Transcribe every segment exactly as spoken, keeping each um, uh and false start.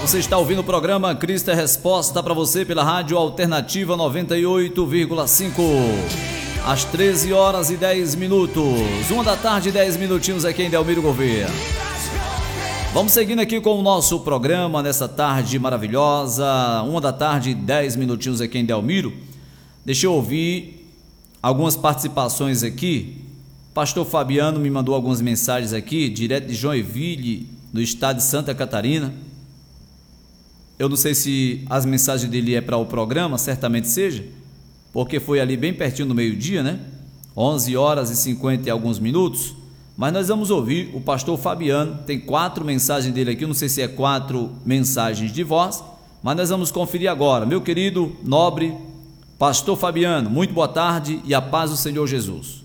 Você está ouvindo o programa Cristo é Resposta para você pela Rádio Alternativa noventa e oito vírgula cinco. Às treze horas e dez minutos. Uma da tarde, dez minutinhos aqui em Delmiro Gouveia. Vamos seguindo aqui com o nosso programa nessa tarde maravilhosa. Uma da tarde, dez minutinhos aqui em Delmiro. Deixa eu ouvir algumas participações aqui. Pastor Fabiano me mandou algumas mensagens aqui, direto de Joinville, no estado de Santa Catarina. Eu não sei se as mensagens dele é para o programa, certamente seja, porque foi ali bem pertinho do meio-dia, né? onze horas e cinquenta e alguns minutos. Mas nós vamos ouvir o pastor Fabiano. Tem quatro mensagens dele aqui, eu não sei se é quatro mensagens de voz, mas nós vamos conferir agora. Meu querido, nobre pastor Fabiano, muito boa tarde e a paz do Senhor Jesus.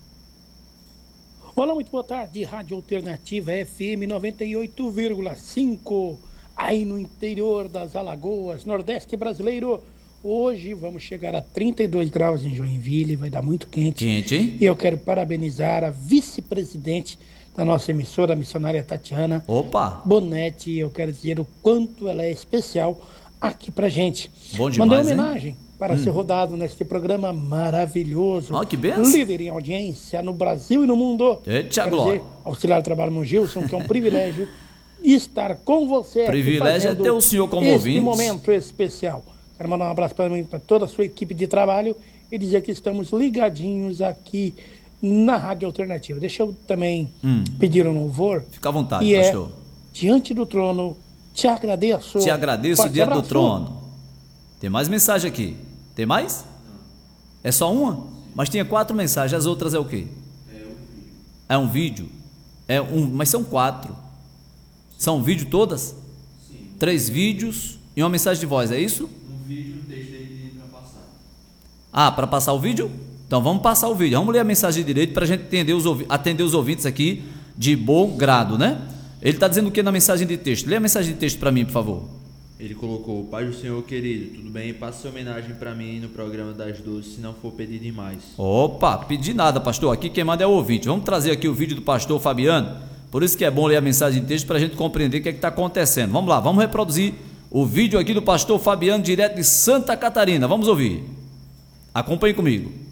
Olá, muito boa tarde, Rádio Alternativa F M noventa e oito vírgula cinco, aí no interior das Alagoas, Nordeste brasileiro. Hoje vamos chegar a trinta e dois graus em Joinville, vai dar muito quente. Quente, hein? E eu quero parabenizar a vice-presidente da nossa emissora, a missionária Tatiana Opa! Bonetti. Eu quero dizer o quanto ela é especial aqui pra gente. Bom demais, Mandei homenagem hein? para hum. ser rodado neste programa maravilhoso. Oh, que benção. Líder em audiência no Brasil e no mundo. Eita, glória. Auxiliar de trabalho no Gilson, que é um privilégio estar com você. Privilégio é ter o senhor como ouvinte. Este momento especial. Quero mandar um abraço para toda a sua equipe de trabalho e dizer que estamos ligadinhos aqui na Rádio Alternativa. Deixa eu também hum. pedir um louvor. Fica à vontade, e pastor. É, diante do trono, te agradeço. Te agradeço diante do trono. Tem mais mensagem aqui. Tem mais? É só uma? Mas tinha quatro mensagens. As outras é o quê? É um vídeo. É um, mas são quatro. São vídeo todas? Sim. Três vídeos e uma mensagem de voz, é isso? Um vídeo, deixa ele para passar. Ah, para passar o vídeo? Então vamos passar o vídeo. Vamos ler a mensagem direito para a gente atender os, atender os ouvintes aqui de bom grado, né? Ele está dizendo o que na mensagem de texto? Lê a mensagem de texto para mim, por favor. Ele colocou: Pai do Senhor querido, tudo bem? Passa homenagem para mim no programa das doze, se não for pedir demais. Opa, pedi nada, pastor. Aqui quem manda é o ouvinte. Vamos trazer aqui o vídeo do pastor Fabiano. Por isso que é bom ler a mensagem de texto para a gente compreender o que é que está acontecendo. Vamos lá, vamos reproduzir o vídeo aqui do pastor Fabiano, direto de Santa Catarina. Vamos ouvir. Acompanhe comigo.